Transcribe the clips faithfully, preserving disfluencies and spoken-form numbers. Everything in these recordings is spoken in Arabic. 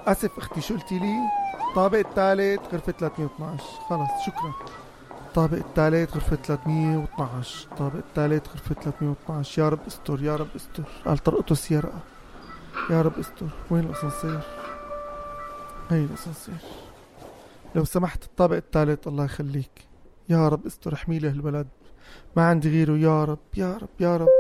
اسف اختي، شو قلتي لي؟ الطابق الثالث غرفة ثلاثمية واثناشر. خلص شكرا. الطابق الثالث غرفة ثلاثمية واثناشر. الطابق الثالث غرفة ثلاثمية واثناشر. يا رب استر يا رب استر. قال طرقته السيارة. يا رب استر. وين الاسانسير؟ هي الاسانسير. لو سمحت الطابق الثالث الله يخليك. يا رب استر، احمي له الولد، ما عندي غيره. يا رب يا رب يا رب.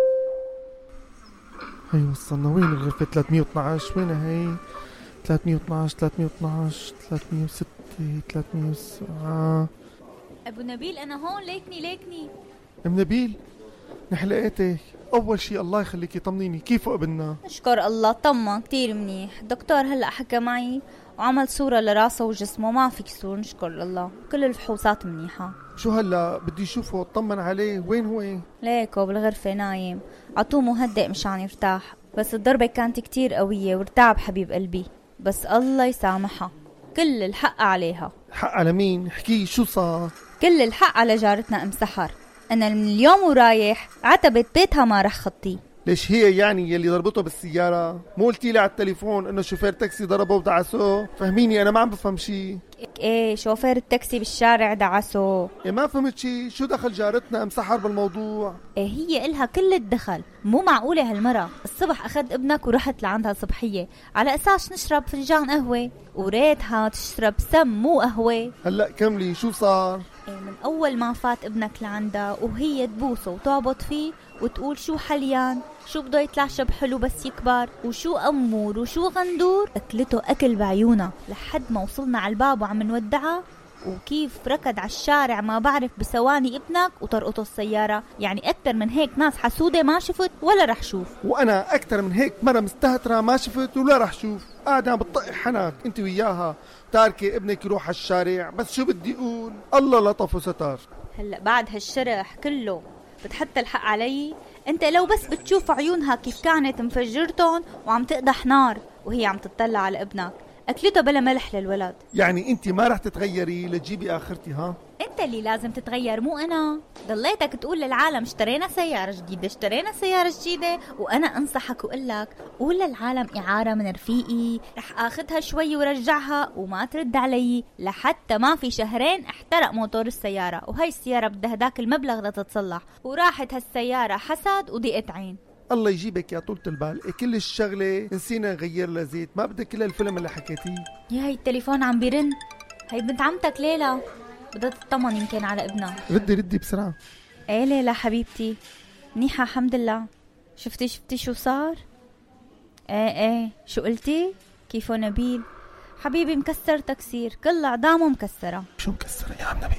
هي وصلنا. وين الغرفة ثلاثمية واثناشر؟ وينها هي؟ ثلاثمية واثناشر ثلاثمية واثناشر ثلاثمية وستة ثلاثمية وسبعة. ابو نبيل انا هون، ليكني ليكني. ام نبيل نحن لقيتك. اول شي الله يخليكي طمنيني، كيفه ابننا؟ اشكر الله طمن كتير منيح. الدكتور هلا حكى معي وعمل صورة لراسه وجسمه، ما في كسور نشكر الله، كل الفحوصات منيحة. شو هلا بدي اشوفه اطمن عليه. وين هو؟ ليكو بالغرفة نايم، عطوه مهدئ مشان يرتاح، بس الضربة كانت كتير قوية وارتعب حبيب قلبي، بس الله يسامحها، كل الحق عليها. حق على مين؟ احكي شو صار؟ كل الحق على جارتنا ام سحر. انا من اليوم ورايح عتبت بيتها ما رح خطيه. ليش هي يعني يلي ضربته بالسيارة؟ مو قلتي لي على التليفون انه شوفير تاكسي ضربه ودعسه؟ فهميني انا ما عم بفهم شي. ايه شوفير التاكسي بالشارع دعسه. إيه ما فهمت شي. شو دخل جارتنا ام سحر بالموضوع؟ ايه هي إلها كل الدخل. مو معقولة هالمرة. الصبح اخذت ابنك ورحت لعندها صبحية على اساس نشرب فنجان قهوة، وريتها تشرب سم مو قهوة. هلا كملي شو صار؟ إيه من اول ما فات ابنك لعندها وهي تبوسه وتعبط فيه وتقول شو حليان، شو بده يطلع شب حلو بس يكبر، وشو أمور وشو غندور. أكلته أكل بعيونا لحد ما وصلنا على الباب وعم نودعها، وكيف ركض على الشارع ما بعرف بثواني ابنك وطرقته السيارة. يعني أكتر من هيك ناس حسودة ما شفت ولا رح شوف. وأنا أكتر من هيك مرة مستهترة ما شفت ولا رح شوف. قاعدة بتطق حنك انت وياها، تاركي ابنك يروح على الشارع. بس شو بدي أقول، الله لطف وستار. هلأ بعد هالشرح كله بتحط الحق علي؟ انت لو بس بتشوف عيونها كيف كانت مفجرتهم وعم تقدح نار وهي عم تطلع على ابنك. اكلته بلا ملح للولد. يعني انت ما رح تتغيري لتجيبي اخرتي؟ ها انت اللي لازم تتغير مو انا. ضليتك تقول للعالم اشترينا سيارة جديدة اشترينا سيارة جديدة، وانا انصحك وقلك قول للعالم اعارة من رفيقي رح اخذها شوي ورجعها، وما ترد علي لحتى ما في شهرين احترق موتور السيارة، وهي السيارة بدها هداك المبلغ لتتصلح، وراحت هالسيارة حسد وضيقت عين. الله يجيبك يا طولة البال. كل الشغلة نسينا نغير لها زيت، ما بدك كل الفيلم اللي حكيتيه. يا هي التليفون عم بيرن، هي بنت عمتك ليلى بدها تطمن يمكن على ابنها. ردي ردي بسرعة. ايه ليلى حبيبتي منيحة الحمد لله. شفتي شفتي شو صار؟ ايه ايه شو قلتي؟ كيفو نبيل؟ حبيبي مكسر تكسير، كل عظامه مكسرة. شو مكسرة يا عم نبيل؟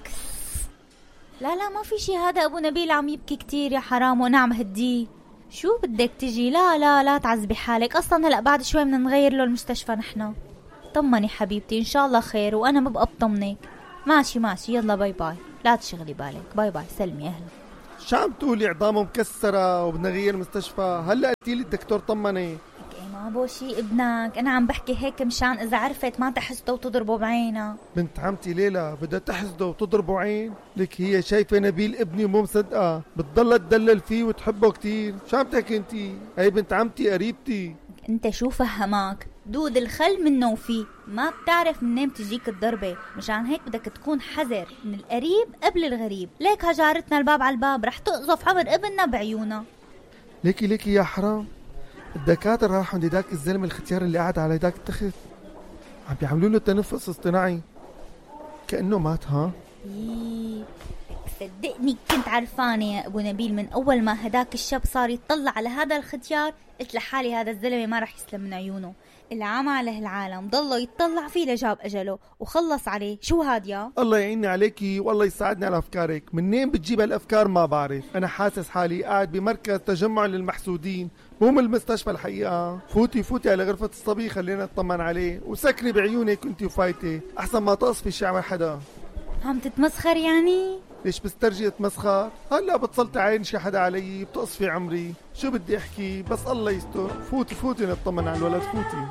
لا لا ما في شي، هذا ابو نبيل عم يبكي كتير يا حرام وانا عم هديه. شو بدك تجي؟ لا لا لا تعذبي حالك، اصلا هلا بعد شوي بدنا نغير له المستشفى نحن. طمني حبيبتي ان شاء الله خير، وانا ببقى بطمنك. ماشي ماشي يلا باي باي، لا تشغلي بالك، باي باي سلمي اهلا. شو عم تقولي عظامه مكسرة وبدنا نغير مستشفى؟ هلا قلتي لي الدكتور طمني. ما بو شي ابنك، انا عم بحكي هيك مشان اذا عرفت ما تحسده وتضربه بعينها. بنت عمتي ليلى بدها تحسده وتضربه عين؟ لك هي شايفه نبيل ابني ومو مصدقه، بتضل تدلل فيه وتحبه كتير. شو عم تحكي انتي؟ هي بنت عمتي قريبتي. انت شو فهمك؟ دود الخل منه وفيه، ما بتعرف منين بتجيك الضربه، مشان هيك بدك تكون حذر من القريب قبل الغريب. ليك هجارتنا الباب على الباب رح تقذف عمر ابننا بعيونها. ليكي ليكي يا حرام، الدكاتره راحوا عند داك الزلمه الختيار اللي قاعد على داك التخت، عم بيعملوا له تنفس اصطناعي كأنه مات. ها إيه صدقني كنت عرفانة يا ابو نبيل، من اول ما هداك الشاب صار يطلع على هذا الختيار قلت لحالي هذا الزلمة ما رح يسلم من عيونه. العام على العالم ضله يتطلع فيه لجاب اجله وخلص عليه. شو هاد يا الله يعيني عليكي والله يساعدني على افكارك. منين بتجيب هالافكار ما بعرف. انا حاسس حالي قاعد بمركز تجمع للمحسودين مو من المستشفى الحقيقه. فوتي فوتي على غرفه الصبي خلينا نطمن عليه، وسكري بعيونك انت وفايتي احسن ما تقصفي شي على حدا. عم تتمسخر يعني؟ ليش بسترجي اتمسخر؟ هلا بتصلت عين شي حدا علي بتقصفي عمري. شو بدي احكي بس الله يستر. فوتي فوتي نطمن على الولد فوتي.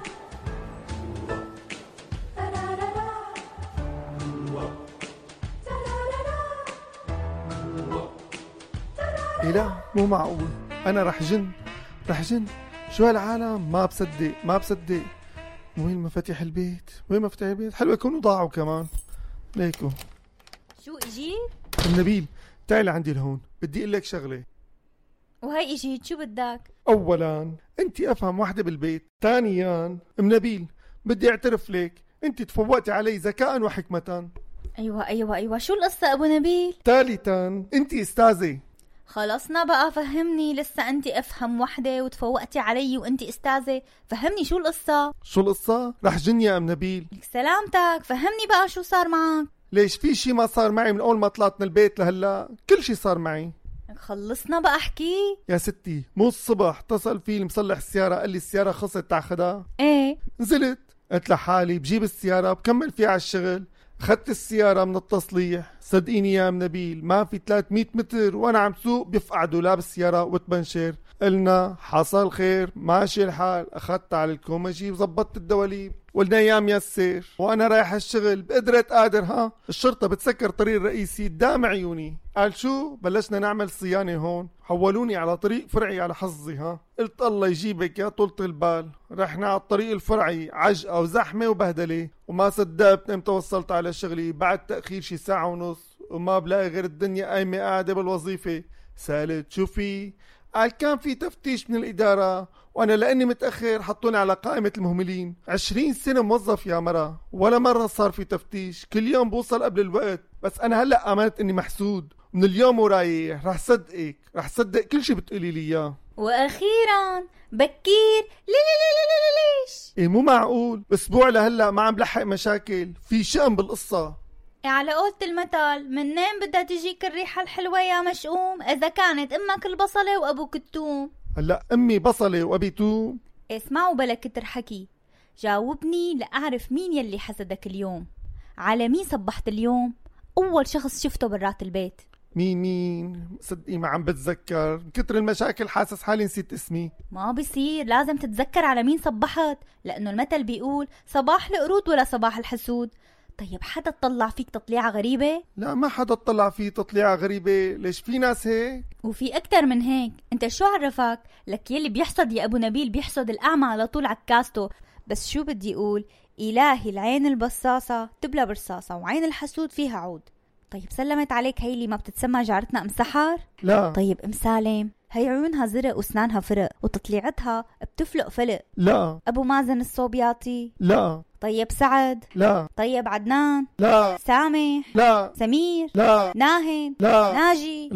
إيه لا مو معقول، انا رح جن رح جن. شو هالعالم، ما بصدق ما بصدق. وين مفاتيح البيت؟ وين مفاتيح البيت؟ حلوة يكونوا ضاعوا كمان. ليكو شو اجيت؟ ام نبيل تعالي عندي لهون، بدي اقول لك شغلة. وهي اجيت شو بدك؟ اولا انت افهم وحدة بالبيت، ثانيا ام نبيل بدي اعترف لك انت تفوقتي علي ذكاء وحكمة. ايوه ايوه ايوه شو القصة ابو نبيل؟ ثالثا انت استاذة. خلصنا بقى فهمني، لسه انت افهم وحدة وتفوقتي علي وانت استاذة، فهمني شو القصة؟ شو القصة؟ رح جن يا ام نبيل. لك سلامتك، فهمني بقى شو صار معك؟ ليش في شي ما صار معي من اول ما طلعت من البيت لهلا؟ كل شي صار معي. خلصنا بقى احكي. يا ستي مو الصبح اتصل في المصلح السيارة قال لي السيارة خلصت تاخدها؟ ايه نزلت قلت لحالي بجيب السيارة بكمل فيها على الشغل. اخذت السيارة من التصليح، صدقيني يا ام نبيل ما في ثلاثمية متر وانا عم سوق بيفقع دولاب السيارة وتبنشر. قلنا حصل خير ماشي الحال، اخذت على الكومجي وزبطت الدواليب. قلنا يا ميسر وانا رايح الشغل بقدرة قادر ها الشرطة بتسكر طريق الرئيسي قدام عيوني. قال شو؟ بلشنا نعمل صيانة هون، حولوني على طريق فرعي على حظي. ها قلت الله يجيبك يا طولة البال. رحنا على الطريق الفرعي عجقة وزحمة وبهدلة، وما صدقت امتى وصلت على شغلي بعد تأخير شي ساعة ونص، وما بلاقي غير الدنيا قايمة قاعدة بالوظيفة. سألت شو في؟ قال كان في تفتيش من الإدارة وأنا لأني متأخر حطوني على قائمة المهملين. عشرين سنة موظف يا مرة ولا مرة صار في تفتيش، كل يوم بوصل قبل الوقت. بس أنا هلأ آمنت إني محسود، من اليوم ورايح رح صدقك، رح صدق كل شي بتقولي لي إياه. واخيرا بكير لي لي لي لي لي ليش؟ إيه مو معقول، أسبوع لهلأ ما عم بلحق مشاكل، في شأن بالقصة. على قولة المثل منين بدها تجيك الريحة الحلوة يا مشؤوم إذا كانت أمك البصلة وأبوك التوم؟ هلأ أمي بصلة وأبي توم. اسمعوا بلا كتر حكي، جاوبني لأعرف مين يلي حسدك اليوم. على مين صبحت اليوم؟ أول شخص شفته برات البيت. مين مين؟ صدقي ما عم بتذكر، من كتر المشاكل حاسس حالي نسيت اسمي. ما بصير، لازم تتذكر على مين صبحت، لأنه المثل بيقول صباح القرود ولا صباح الحسود. طيب حدا تطلع فيك تطليعة غريبة؟ لا ما حدا تطلع فيه تطليعة غريبة، ليش في ناس هيك؟ وفي أكتر من هيك. انت شو عرفك؟ لك يلي بيحصد يا أبو نبيل بيحصد الأعمى على طول عكاسته. بس شو بدي أقول؟ إلهي العين البصاصة تبلى برصاصة وعين الحسود فيها عود. طيب سلمت عليك هي اللي ما بتتسمى جارتنا أم سحر؟ لا. طيب أم سالم هي عيونها زرق واسنانها فرق وتطليعتها بتفلق فلق. لا. أبو مازن الصوبياطي؟ لا. طيب سعد؟ لا. طيب عدنان؟ لا. سامح؟ لا. سمير؟ لا. ناهد؟ لا. ناجي؟